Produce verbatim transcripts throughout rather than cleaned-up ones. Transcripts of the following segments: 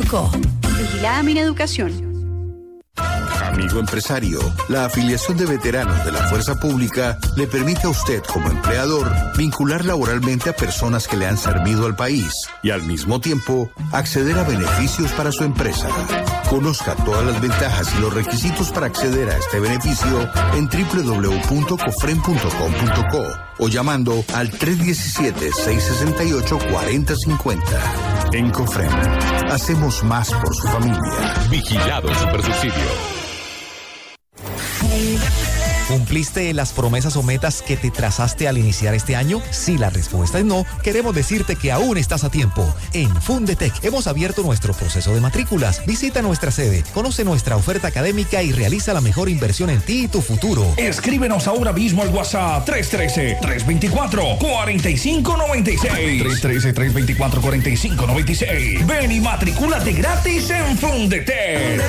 co. Vigilada Mineducación. Amigo empresario, la afiliación de veteranos de la Fuerza Pública le permite a usted, como empleador, vincular laboralmente a personas que le han servido al país y, al mismo tiempo, acceder a beneficios para su empresa. Conozca todas las ventajas y los requisitos para acceder a este beneficio en doble u doble u doble u punto cofren punto com punto co o llamando al tres uno siete, seis seis ocho, cuatro cero cinco cero. En Cofren, hacemos más por su familia. Vigilado Supersubsidio. ¿Cumpliste las promesas o metas que te trazaste al iniciar este año? Si la respuesta es no, queremos decirte que aún estás a tiempo. En Fundetec hemos abierto nuestro proceso de matrículas. Visita nuestra sede, conoce nuestra oferta académica y realiza la mejor inversión en ti y tu futuro. Escríbenos ahora mismo al WhatsApp tres uno tres, tres dos cuatro, cuatro cinco nueve seis. tres uno tres, tres dos cuatro, cuatro cinco nueve seis. Ven y matricúlate gratis en Fundetec.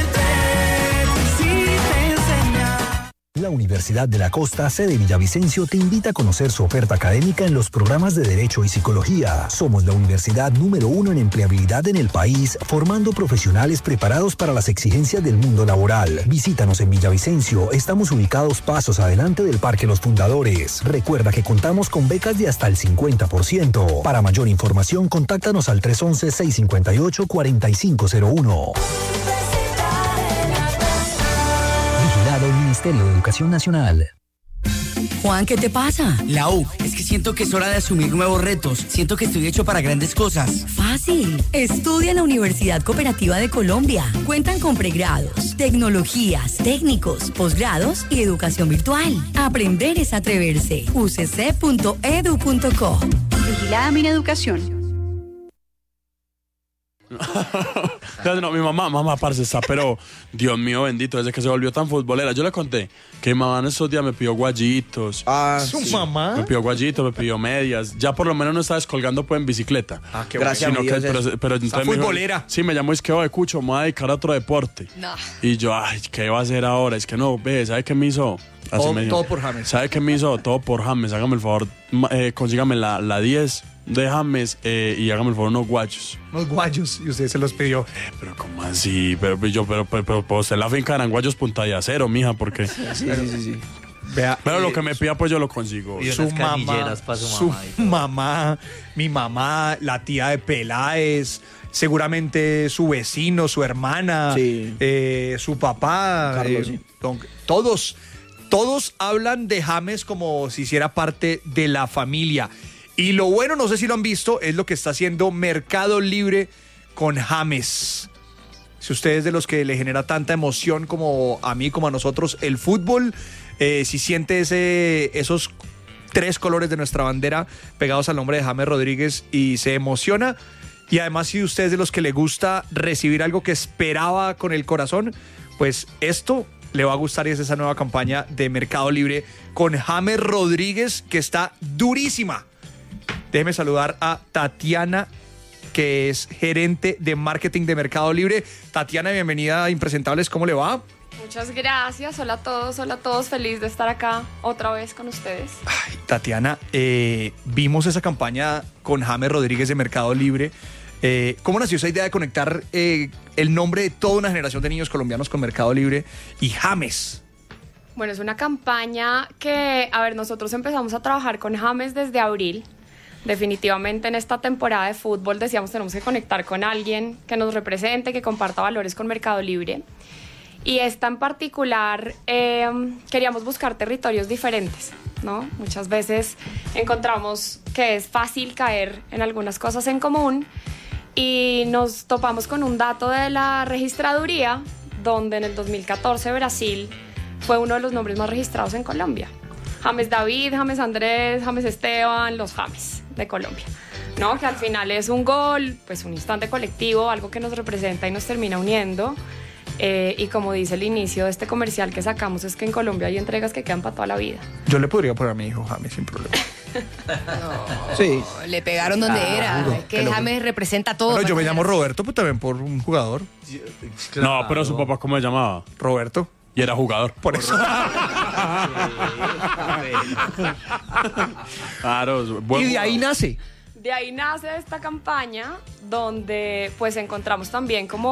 La Universidad de la Costa, sede Villavicencio, te invita a conocer su oferta académica en los programas de Derecho y Psicología. Somos la universidad número uno en empleabilidad en el país, formando profesionales preparados para las exigencias del mundo laboral. Visítanos en Villavicencio, estamos ubicados pasos adelante del Parque Los Fundadores. Recuerda que contamos con becas de hasta el cincuenta por ciento. Para mayor información, contáctanos al tres uno uno, seis cinco ocho, cuatro cinco cero uno. Del Ministerio de Educación Nacional. Juan, ¿qué te pasa? Lau, es que siento que es hora de asumir nuevos retos. Siento que estoy hecho para grandes cosas. Fácil. Estudia en la Universidad Cooperativa de Colombia. Cuentan con pregrados, tecnologías, técnicos, posgrados y educación virtual. Aprender es atreverse. u c c punto e d u punto co. Vigilada Mineducación. No, mi mamá, mamá, parce, está, pero Dios mío bendito, desde que se volvió tan futbolera. Yo le conté que mi mamá en esos días me pidió guayitos. Ah, ¿su sí. mamá? Me pidió guayitos, me pidió medias. Ya por lo menos no está descolgando pues en bicicleta. Ah, qué gracias bueno. a Dios. Que, pero, pero entonces me futbolera. Dijo, sí, me llamó, es que oh, de Cucho, me voy a dedicar a otro deporte. No. Y yo, ay, ¿qué va a hacer ahora? Es que no, ve, ¿sabe qué me hizo? Así todo, me dijo, todo por James. ¿Sabe qué me hizo? Todo por James. Hágame el favor, eh, consígame la, la diez de James eh, y hágame el favor unos guayos. Unos guayos, y usted se los pidió. Eh, pero ¿cómo así? Pero yo, pero, pero, pero, pero usted en la finca eran guayos punta de acero, mija, porque... Sí, sí, sí, sí. Vea, pero eh, lo que me pida, pues yo lo consigo. Y su unas mamá, su, su mamá, mamá, mi mamá, la tía de Peláez, seguramente su vecino, su hermana, sí. eh, su papá, Carlos, eh, sí. don, todos, todos hablan de James como si hiciera parte de la familia. Y lo bueno, no sé si lo han visto, es lo que está haciendo Mercado Libre con James. Si usted es de los que le genera tanta emoción como a mí, como a nosotros, el fútbol, eh, si siente ese, esos tres colores de nuestra bandera pegados al nombre de James Rodríguez y se emociona, y además si usted es de los que le gusta recibir algo que esperaba con el corazón, pues esto le va a gustar, y es esa nueva campaña de Mercado Libre con James Rodríguez, que está durísima. Déjeme saludar a Tatiana, que es gerente de marketing de Mercado Libre. Tatiana, bienvenida a Impresentables, ¿cómo le va? Muchas gracias, hola a todos, hola a todos, feliz de estar acá otra vez con ustedes. Ay, Tatiana, eh, vimos esa campaña con James Rodríguez de Mercado Libre. Eh, ¿Cómo nació esa idea de conectar eh, el nombre de toda una generación de niños colombianos con Mercado Libre y James? Bueno, es una campaña que, a ver, nosotros empezamos a trabajar con James desde abril. Definitivamente en esta temporada de fútbol decíamos tenemos que conectar con alguien que nos represente, que comparta valores con Mercado Libre. Y esta en particular eh, queríamos buscar territorios diferentes, ¿no? Muchas veces encontramos que es fácil caer en algunas cosas en común y nos topamos con un dato de la registraduría donde en el dos mil catorce Brasil fue uno de los nombres más registrados en Colombia. James David, James Andrés, James Esteban, los James de Colombia, ¿no? Que al final es un gol, pues un instante colectivo, algo que nos representa y nos termina uniendo. Eh, y como dice el inicio de este comercial que sacamos, es que en Colombia hay entregas que quedan para toda la vida. Yo le podría poner a mi hijo James sin problema. No, sí. Le pegaron donde Ah, era. duro. Es que Lo- James representa todo. Bueno, yo me llamo Roberto, pues también por un jugador. No, pero su papá, ¿cómo se llamaba? Roberto. Y era jugador. Por eso. Claro, buen Y de ahí jugador. nace. De ahí nace esta campaña donde pues encontramos también como